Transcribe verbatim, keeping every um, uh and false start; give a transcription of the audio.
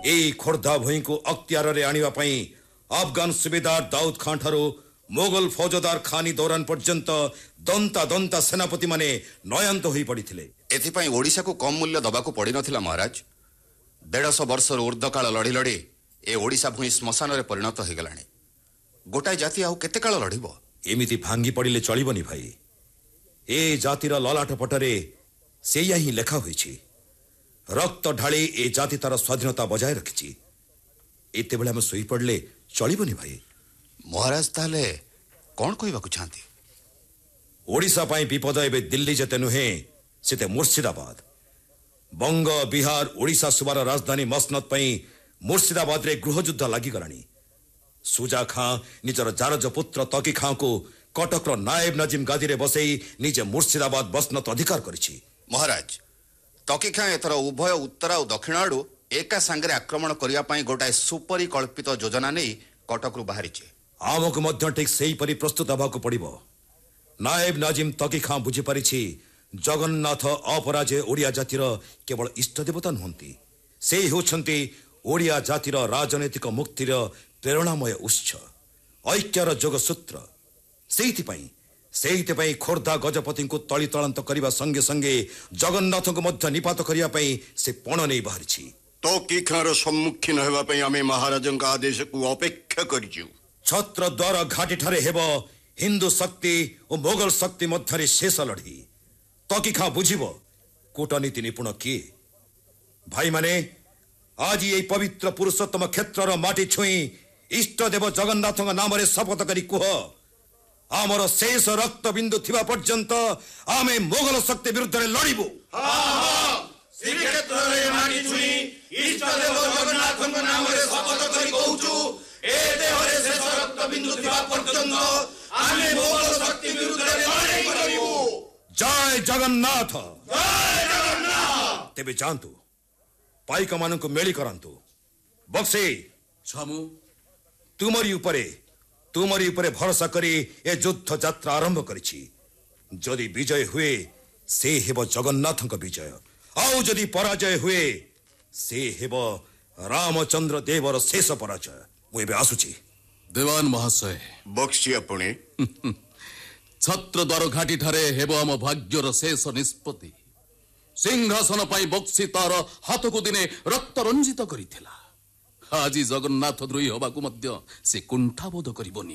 এই ଖୋର୍ଦ୍ଧା ଭୂଇଁକୁ ଅକ୍ତିଆରରେ ଆଣିବା ପାଇଁ ଆଫଗାନ ସୁବେଦାର ଦାଉଦ ଖାଁ ଠାରୁ ମୋଗଲ ଫୌଜଦାର ଖାନି ଦୌରାନ ପର୍ଯ୍ୟନ୍ତ ଦନ୍ତା ଦନ୍ତା ସେନାପତି ମାନେ ନୟାନ୍ତ ହୋଇ ପଡ଼ିଥିଲେ। ଏଥିପାଇଁ ଓଡ଼ିଶାକୁ କମ୍ ମୂଲ୍ୟ ଦେବାକୁ ପଡ଼ିନଥିଲା ମହାରାଜ। ଦେଢ଼ଶହ ବର୍ଷର ଉର୍ଦ୍ଧ୍ୱକାଳ ଲଢ଼ି ଲଢ଼ି ଏ ଓଡ଼ିଶା ଭୂଇଁ ଶ୍ମଶାନରେ ପରିଣତ ହୋଇଗଲାଣି। ଗୋଟାଏ ଜାତି ଆଉ କେତେ କାଳ ଲଢ଼ିବ? ଏମିତି ଭାଙ୍ଗି ପଡ଼ିଲେ ଚଳିବନି ଭାଇ। ଏ ଜାତିର ଲଲାଟ ପଟରେ ସେଇଆ ହିଁ ଲେଖା ହୋଇଛି। ରକ୍ତ ଢାଳି ଏ ଜାତି ତାର ସ୍ୱାଧୀନତା ବଜାୟ ରଖିଛି। ଏତେବେଳେ ଆମେ ଶୋଇପଡ଼ିଲେ ଚଳିବନି ଭାଇ। ମହାରାଜ ତାହେଲେ କ'ଣ କହିବାକୁ ଚାହାନ୍ତି? ଓଡ଼ିଶା ପାଇଁ ବିପଦ ଏବେ ଦିଲ୍ଲୀ ଯେତେ ନୁହେଁ ସେତେ ମୁର୍ସିଦାବାଦ। ବଙ୍ଗ ବିହାର ଓଡ଼ିଶା ସୁବାର ରାଜଧାନୀ ମସନଦ ପାଇଁ ମୁର୍ସିଦାବାଦରେ ଗୃହଯୁଦ୍ଧ ଲାଗିଗଲାଣି। ସୁଜା ଖାଁ ନିଜର ଜାରଜ ପୁତ୍ର ତକି ଖାଁକୁ କଟକର ନାଏବ ନାଜିମ ଗାଦିରେ ବସେଇ ନିଜେ ମୁର୍ସିଦାବାଦ ବସନତ ଅଧିକାର କରିଛି। ମହାରାଜ, ତକି ଖାଁ ଏଥର ଉଭୟ ଉତ୍ତର ଆଉ ଦକ୍ଷିଣ ଆଡ଼ୁ ଏକା ସାଙ୍ଗରେ ଆକ୍ରମଣ କରିବା ପାଇଁ ଗୋଟାଏ ସୁପରିକଳ୍ପିତ ଯୋଜନା ନେଇ କଟକରୁ ବାହାରିଛି। ଆମକୁ ମଧ୍ୟ ଠିକ୍ ସେହିପରି ପ୍ରସ୍ତୁତ ହେବାକୁ ପଡ଼ିବ। ନାଏବ ନାଜିମ ତକି ଖାଁ ବୁଝିପାରିଛି ଜଗନ୍ନାଥ ଅପରାଜୟ ଓଡ଼ିଆ ଜାତିର କେବଳ ଇଷ୍ଟ ଦେବତା ନୁହନ୍ତି, ସେ ହେଉଛନ୍ତି ଓଡ଼ିଆ ଜାତିର ରାଜନୈତିକ ମୁକ୍ତିର ପ୍ରେରଣାମୟ ଉତ୍ସ, ଐକ୍ୟର ଯୋଗସୂତ୍ର। ସେଇଥିପାଇଁ ସେଇଥିପାଇଁ ଖୋର୍ଦ୍ଧା ଗଜପତିଙ୍କୁ ତଳି ତଳାନ୍ତ କରିବା ସଙ୍ଗେ ସଙ୍ଗେ ଜଗନ୍ନାଥଙ୍କୁ ମଧ୍ୟ ନିପାତ କରିବା ପାଇଁ ସେ ପଣ ନେଇ ବାହାରିଛି। ତକି ଖାଁର ସମ୍ମୁଖୀନ ହେବା ପାଇଁ ଆମେ ମହାରାଜଙ୍କ ଆଦେଶକୁ ଅପେକ୍ଷା କରିଛୁ। ଛତ୍ରଦ୍ୱାର ଘାଟିଠାରେ ହେବ ହିନ୍ଦୁ ଶକ୍ତି ଓ ମୋଗଲ ଶକ୍ତି ମଧ୍ୟରେ ଶେଷ ଲଢ଼େଇ। ତକି ଖାଁ ବୁଝିବ କୂଟନୀତି ନିପୁଣ କିଏ। ଭାଇମାନେ, ଆଜି ଏହି ପବିତ୍ର ପୁରୁଷୋତ୍ତମ କ୍ଷେତ୍ରର ମାଟି ଛୁଇଁ ଇଷ୍ଟଦେବ ଜଗନ୍ନାଥଙ୍କ ନାମରେ ଶପଥ କରି କୁହ, ଆମର ଶେଷ ରକ୍ତ ବିନ୍ଦୁ ଥିବା ପର୍ଯ୍ୟନ୍ତ ଆମେ ମୋଗଲ ଶକ୍ତି ବିରୁଦ୍ଧରେ ଲଢ଼ିବୁ। ଜୟ ଜଗନ୍ନାଥ। ତେବେ ଯାଆନ୍ତୁ, ପାଇକମାନଙ୍କୁ ମେଳି କରାନ୍ତୁ। ବକ୍ସି, ତୁମରି ଉପରେ ତୁମରି ଉପରେ ଭରସା କରି ଏ ଯୁଦ୍ଧ ଯାତ୍ରା ଆରମ୍ଭ କରିଛି। ଯଦି ବିଜୟ ହୁଏ ସେ ହେବ ଜଗନ୍ନାଥଙ୍କ ବିଜୟ, ଆଉ ଯଦି ପରାଜୟ ହୁଏ ସେ ହେବ ରାମଚନ୍ଦ୍ର ଦେବର ଶେଷ ପରାଜୟ। ମୁଁ ଏବେ ଆସୁଛି। ଦେୱାନ ମହାଶୟ, ବକ୍ସି ଆପଣେ ଛତ୍ରଦ୍ୱାର ଘାଟିଠାରେ ହେବ ଆମ ଭାଗ୍ୟର ଶେଷ ନିଷ୍ପତ୍ତି। ସିଂହାସନ ପାଇଁ ବକ୍ସି ତାର ହାତକୁ ଦିନେ ରକ୍ତ ରଞ୍ଜିତ କରିଥିଲା। ଆଜି ଜଗନ୍ନାଥ ଦ୍ରୋହୀ ହେବାକୁ ମଧ୍ୟ ସେ କୁଣ୍ଠାବୋଧ କରିବନି।